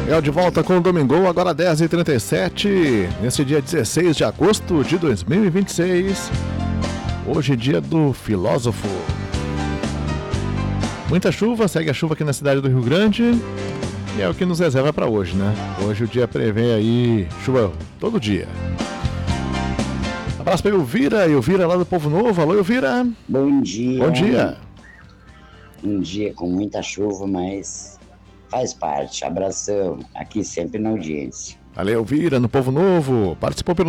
É de volta com o Domingão, agora 10h37, nesse dia 16 de agosto de 2026. Hoje é dia do filósofo. Muita chuva, segue a chuva aqui na cidade do Rio Grande. E é o que nos reserva para hoje, né? Hoje o dia prevê aí chuva todo dia. Abraço para Elvira lá do Povo Novo. Alô, Elvira. Bom dia. Bom dia. Um dia com muita chuva, mas faz parte. Abração, aqui sempre na audiência. Valeu, Elvira, no Povo Novo. Participou pelo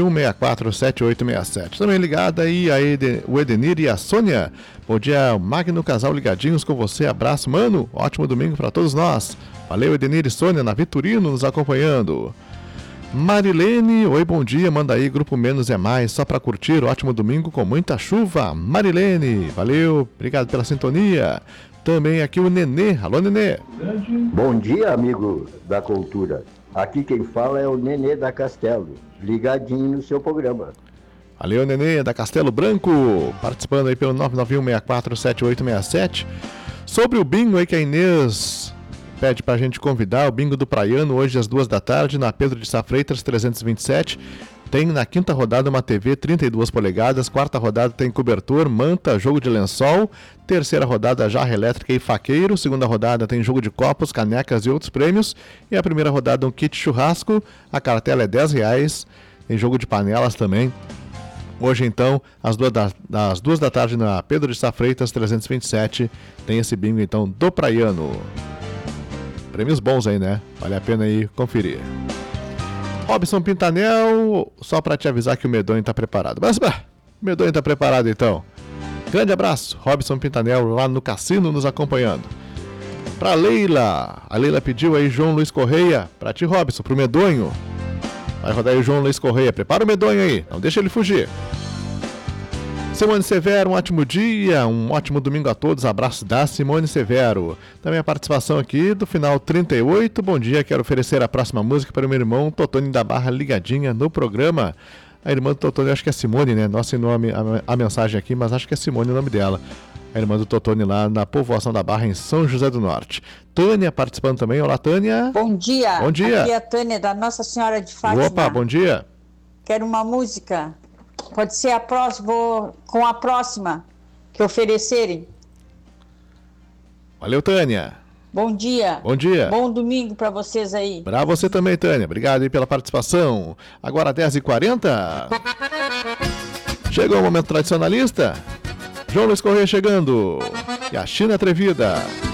991-647867. Também ligada aí o Edenir e a Sônia. Bom dia, Magno Casal ligadinhos com você. Abraço, mano. Ótimo domingo para todos nós. Valeu, Edenir e Sônia, na Vitorino, nos acompanhando. Marilene, oi, bom dia. Manda aí, Grupo Menos é Mais, só para curtir. Ótimo domingo com muita chuva. Marilene, valeu. Obrigado pela sintonia. Também aqui o Nenê. Alô, Nenê. Bom dia, amigo da cultura. Aqui quem fala é o Nenê da Castelo, ligadinho no seu programa. Valeu, Nenê da Castelo Branco, participando aí pelo 991-647867. Sobre o bingo aí que a Inês pede pra gente convidar, o bingo do Praiano, hoje às 14h, na Pedro de Sá Freitas 327. Tem na quinta rodada uma TV 32 polegadas, quarta rodada tem cobertor, manta, jogo de lençol, terceira rodada jarra elétrica e faqueiro, segunda rodada tem jogo de copos, canecas e outros prêmios, e a primeira rodada um kit churrasco, a cartela é R$10, tem jogo de panelas também. Hoje então, às 14h na Pedro de Sá Freitas 327, tem esse bingo então do Praiano. Prêmios bons aí, né? Vale a pena aí conferir. Robson Pintanel, só para te avisar que o Medonho tá preparado. Mas, o Medonho tá preparado então. Grande abraço, Robson Pintanel lá no cassino nos acompanhando. Pra Leila, a Leila pediu aí João Luiz Correia, pra ti, Robson, pro Medonho. Vai rodar aí o João Luiz Correia, prepara o Medonho aí, não deixa ele fugir. Simone Severo, um ótimo dia, um ótimo domingo a todos, abraço da Simone Severo. Também a participação aqui do final 38, bom dia, quero oferecer a próxima música para o meu irmão Totone da Barra, ligadinha no programa. A irmã do Totone, acho que é Simone, né? Nossa, nome a mensagem aqui, mas acho que é Simone o nome dela. A irmã do Totone lá na Povoação da Barra, em São José do Norte. Tânia participando também, olá Tânia. Bom dia. Bom dia. Aqui é a Tânia da Nossa Senhora de Fátima. Opa, bom dia. Quero uma música. Pode ser a próxima, vou com a próxima que oferecerem. Valeu, Tânia. Bom dia. Bom dia. Bom domingo para vocês aí. Para você também, Tânia. Obrigado aí pela participação. Agora 10h40. Chegou o momento tradicionalista. João Luiz Correia chegando. E a China Atrevida.